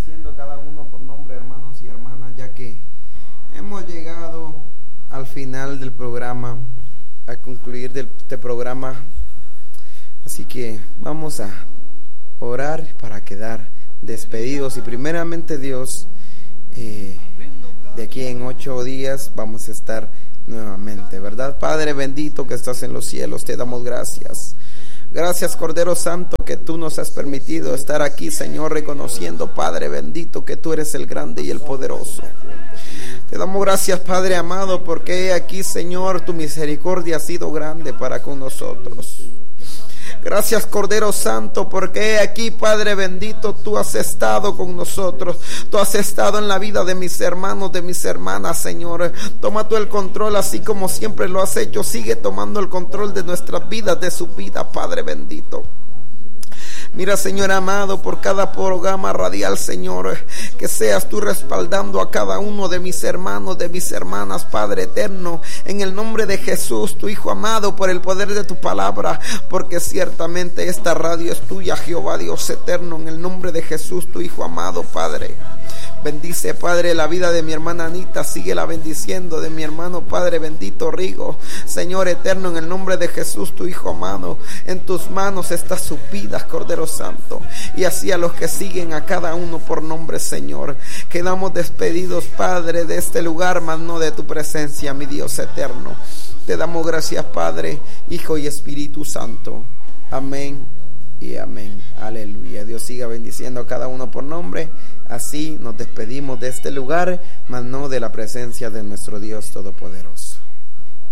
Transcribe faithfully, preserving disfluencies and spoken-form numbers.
bendiciendo a cada uno por nombre, hermanos y hermanas, ya que hemos llegado al final del programa, a concluir de este programa. Así que vamos a orar para quedar despedidos. Y primeramente, Dios, eh, de aquí en ocho días vamos a estar nuevamente, ¿verdad? Padre bendito que estás en los cielos, te damos gracias. Gracias, Cordero Santo, que tú nos has permitido estar aquí, Señor, reconociendo, Padre bendito, que tú eres el grande y el poderoso. Te damos gracias, Padre amado, porque aquí, Señor, tu misericordia ha sido grande para con nosotros. Gracias, Cordero Santo, porque aquí, Padre bendito, tú has estado con nosotros. Tú has estado en la vida de mis hermanos, de mis hermanas, Señor. Toma tú el control, así como siempre lo has hecho. Sigue tomando el control de nuestras vidas, de su vida, Padre bendito. Mira, Señor amado, por cada programa radial, Señor, que seas tú respaldando a cada uno de mis hermanos, de mis hermanas, Padre eterno, en el nombre de Jesús, tu Hijo amado, por el poder de tu palabra, porque ciertamente esta radio es tuya, Jehová Dios eterno, en el nombre de Jesús, tu Hijo amado, Padre. Bendice, Padre, la vida de mi hermana Anita, síguela bendiciendo, de mi hermano, Padre bendito Rigo, Señor eterno, en el nombre de Jesús, tu Hijo amado, en tus manos está su vida, Cordero Santo, y así a los que siguen, a cada uno por nombre, Señor. Quedamos despedidos, Padre, de este lugar, mas no de tu presencia, mi Dios eterno. Te damos gracias, Padre, Hijo y Espíritu Santo. Amén y amén. Aleluya. Dios siga bendiciendo a cada uno por nombre. Así nos despedimos de este lugar, mas no de la presencia de nuestro Dios Todopoderoso.